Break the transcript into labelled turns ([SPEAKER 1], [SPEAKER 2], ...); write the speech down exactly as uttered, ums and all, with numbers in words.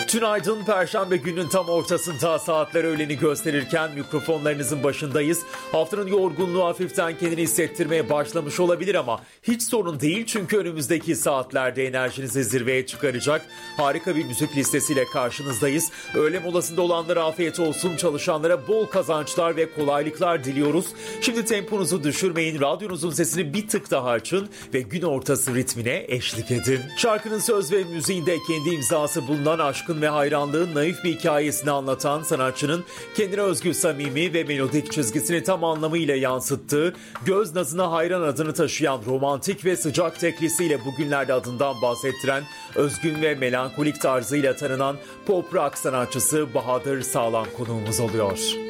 [SPEAKER 1] Tünaydın, Perşembe gününün tam ortasında, saatler öğleni gösterirken mikrofonlarınızın başındayız. Haftanın yorgunluğu hafiften kendini hissettirmeye başlamış olabilir ama hiç sorun değil, çünkü önümüzdeki saatlerde enerjinizi zirveye çıkaracak harika bir müzik listesiyle karşınızdayız. Öğle molasında olanlara afiyet olsun, çalışanlara bol kazançlar ve kolaylıklar diliyoruz. Şimdi temponuzu düşürmeyin, radyonuzun sesini bir tık daha açın ve gün ortası ritmine eşlik edin. Şarkının söz ve müziğinde kendi imzası bulunan aşkın ve hayranlığın naif bir hikayesini anlatan sanatçının kendine özgü samimi ve melodik çizgisini tam anlamıyla yansıttığı Göz Nazına Hayran adını taşıyan romantik ve sıcak teklisiyle bugünlerde adından bahsettiren, özgün ve melankolik tarzıyla tanınan pop rock sanatçısı Bahadır Sağlam konuğumuz oluyor.